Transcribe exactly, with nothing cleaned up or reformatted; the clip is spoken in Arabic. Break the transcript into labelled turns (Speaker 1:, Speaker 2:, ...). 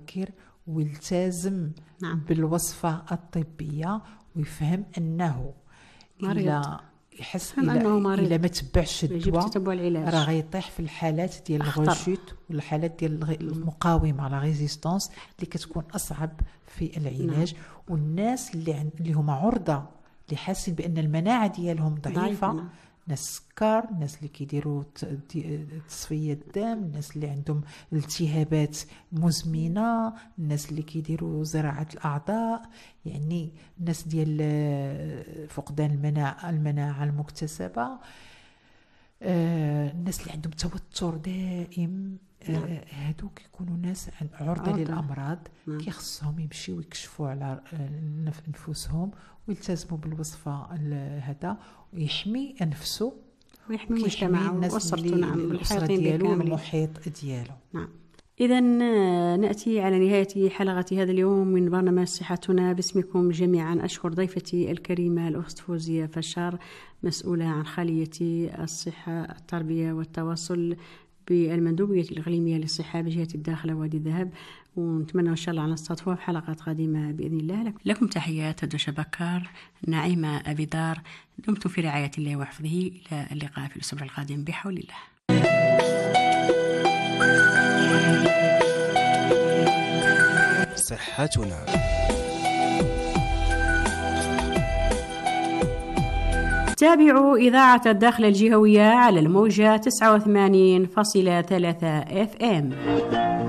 Speaker 1: يفكر ويلتزم
Speaker 2: نعم.
Speaker 1: بالوصفة الطبية، ويفهم أنه إلا يحس إلا, إلا ما تبعش الدواء راه غيطيح في الحالات ديال الغشوت والحالات ديال المقاومة على ريزيستانس اللي كتكون أصعب في العلاج. نعم. والناس اللي, عن... اللي هما عرضة اللي حاسين بأن المناعة ديالهم ضعيفة، نعم. ناس السكر، الناس اللي كيديروا تصفية الدم، الناس اللي عندهم التهابات مزمنة، الناس اللي كيديروا زراعة الأعضاء، يعني الناس ديال فقدان المناعة المناعة المكتسبة، آه، الناس اللي عندهم توتر دائم، آه، هادو كيكونوا ناس عرضة للأمراض. نعم. كيخصهم يمشيو ويكشفوا على نفوسهم ويلتزموا بالوصفة هذا، ويحمي نفسه
Speaker 2: ويحمي المجتمع وأسرته، نعم،
Speaker 1: الأسرة ديالو والمحيط ديالو.
Speaker 2: نعم. إذا نأتي على نهاية حلقة هذا اليوم من برنامج صحتنا. باسمكم جميعا أشكر ضيفتي الكريمة الأخت فوزية فشار، مسؤولة عن خلية الصحة التربية والتواصل بالمندوبية الإقليمية للصحة بجهة الداخلة وادي الذهب، ونتمنى إن شاء الله أن نستضيفها في حلقات قادمة بإذن الله. لكم تحيات دوشة بكار، نعيمة أبي دار، دمتم في رعاية الله وحفظه. إلى اللقاء في الأسبوع القادم بحول الله.
Speaker 3: صحتنا.
Speaker 2: تابعوا إذاعة الداخل الجهوية على الموجة تسعة وثمانين فاصلة ثلاثة إف إم.